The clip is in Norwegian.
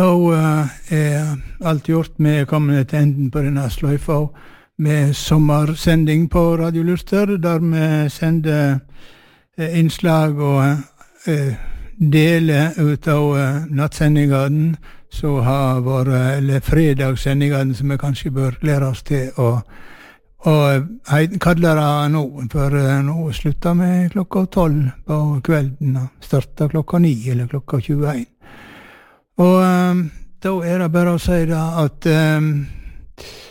Og alt gjort med kommende til enden på denne sløyfa med sommersending på Radio Luster, der vi sender innslag og deler ut av nattsendingene, så har vært, eller fredagssendingene, som vi kanskje bør lære oss til å kalle det nå, for nå slutter vi klokka 12 på kvelden, og starter klokka 9 eller klokka 21. Og da det bare å si da at